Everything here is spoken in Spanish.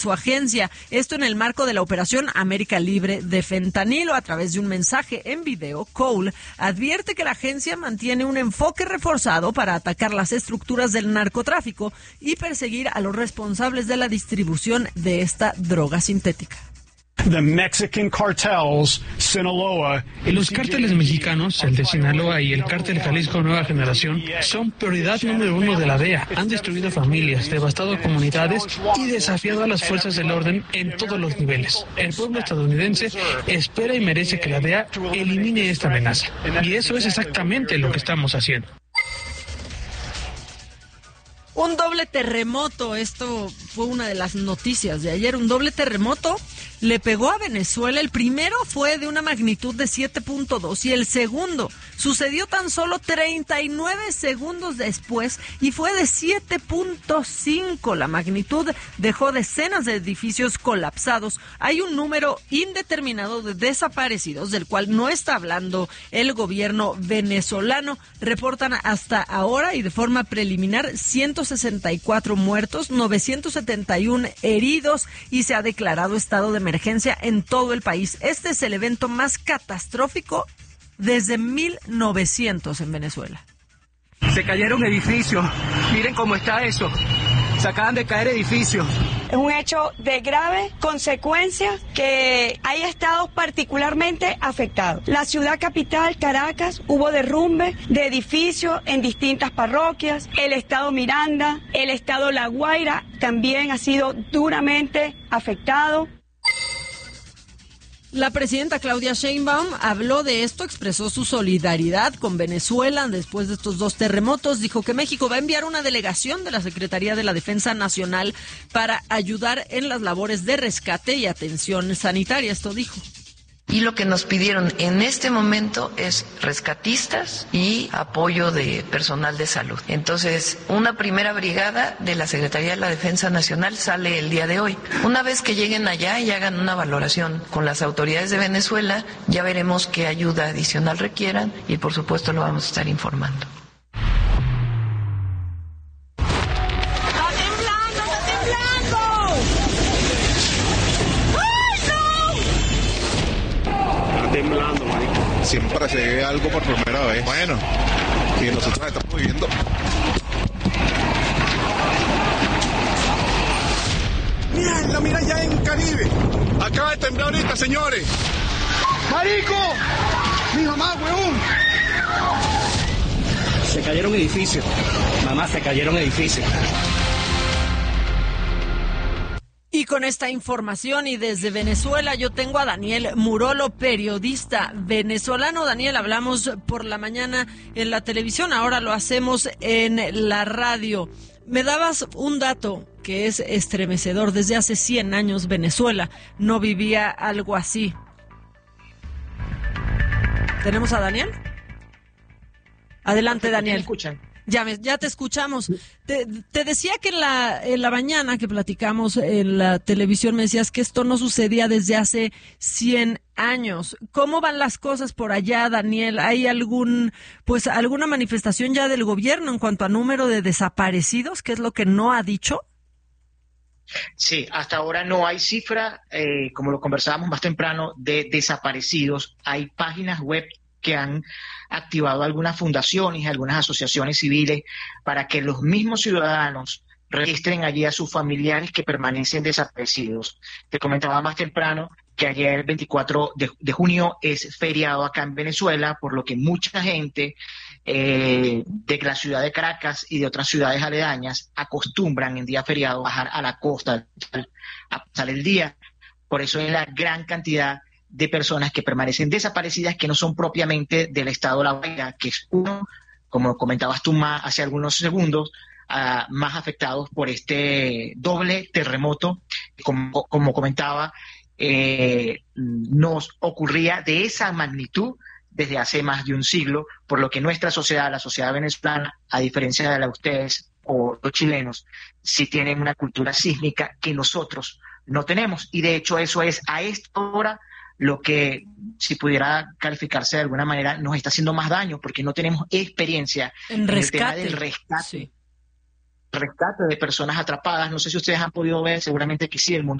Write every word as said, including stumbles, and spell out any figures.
su agencia, esto en el marco de la operación América Libre de Fentanilo. A través de un mensaje en video, Cole advierte que la agencia mantiene un enfoque reforzado para atacar las estructuras del narcotráfico y perseguir a los responsables de la distribución de esta droga sintética. The Mexican cartels, Sinaloa, los cárteles mexicanos, el de Sinaloa y el cártel Jalisco Nueva Generación, son prioridad número uno de la D E A. Han destruido familias, devastado comunidades y desafiado a las fuerzas del orden en todos los niveles. El pueblo estadounidense espera y merece que la D E A elimine esta amenaza. Y eso es exactamente lo que estamos haciendo. Un doble terremoto, esto fue una de las noticias de ayer, un doble terremoto le pegó a Venezuela. El primero fue de una magnitud de siete punto dos y el segundo sucedió tan solo treinta y nueve segundos después y fue de siete punto cinco. La magnitud dejó decenas de edificios colapsados. Hay un número indeterminado de desaparecidos del cual no está hablando el gobierno venezolano. Reportan hasta ahora y de forma preliminar ciento sesenta y cuatro muertos, novecientos setenta y uno heridos y se ha declarado estado de emergencia en todo el país. Este es el evento más catastrófico desde mil novecientos en Venezuela. Se cayeron edificios. Miren cómo está eso. Se acaban de caer edificios. Es un hecho de grave consecuencia que hay estados particularmente afectados. La ciudad capital, Caracas, hubo derrumbe de edificios en distintas parroquias. El estado Miranda, el estado La Guaira también ha sido duramente afectado. La presidenta Claudia Sheinbaum habló de esto, expresó su solidaridad con Venezuela después de estos dos terremotos. Dijo que México va a enviar una delegación de la Secretaría de la Defensa Nacional para ayudar en las labores de rescate y atención sanitaria. Esto dijo. Y lo que nos pidieron en este momento es rescatistas y apoyo de personal de salud. Entonces, una primera brigada de la Secretaría de la Defensa Nacional sale el día de hoy. Una vez que lleguen allá y hagan una valoración con las autoridades de Venezuela, ya veremos qué ayuda adicional requieran y por supuesto lo vamos a estar informando. Temblando, marico. Siempre se ve algo por primera vez. Bueno, y nosotros estamos viviendo. Mira, mira ya en Caribe. Acaba de temblar ahorita, señores. ¡Marico! ¡Mi mamá, huevón! Se cayeron edificios. Mamá, se cayeron edificios. Y con esta información y desde Venezuela yo tengo a Daniel Murolo, periodista venezolano. Daniel, hablamos por la mañana en la televisión, ahora lo hacemos en la radio. Me dabas un dato que es estremecedor. Desde hace cien años Venezuela no vivía algo así. ¿Tenemos a Daniel? Adelante, Daniel. ¿Me escuchan? Ya, me, ya te escuchamos. Te, te decía que en la, en la mañana que platicamos en la televisión me decías que esto no sucedía desde hace cien años. ¿Cómo van las cosas por allá, Daniel? ¿Hay algún, pues, alguna manifestación ya del gobierno en cuanto a número de desaparecidos? ¿Qué es lo que no ha dicho? Sí, hasta ahora no hay cifra, eh, como lo conversábamos más temprano, de desaparecidos. Hay páginas web que han activado algunas fundaciones, algunas asociaciones civiles, para que los mismos ciudadanos registren allí a sus familiares que permanecen desaparecidos. Te comentaba más temprano que ayer, el veinticuatro de junio, es feriado acá en Venezuela, por lo que mucha gente eh, de la ciudad de Caracas y de otras ciudades aledañas acostumbran en día feriado a bajar a la costa a pasar el día. Por eso es la gran cantidad de personas que permanecen desaparecidas, que no son propiamente del estado de La Guaira, que es uno, como comentabas tú más hace algunos segundos, uh, más afectados por este doble terremoto, como, como comentaba, eh, nos ocurría de esa magnitud desde hace más de un siglo, por lo que nuestra sociedad, la sociedad venezolana, a diferencia de la de ustedes o los chilenos, sí tienen una cultura sísmica que nosotros no tenemos, y de hecho eso es a esta hora lo que, si pudiera calificarse de alguna manera, nos está haciendo más daño, porque no tenemos experiencia en, en rescate. el tema del rescate. Sí. rescate de personas atrapadas. No sé si ustedes han podido ver, seguramente que sí, el mundo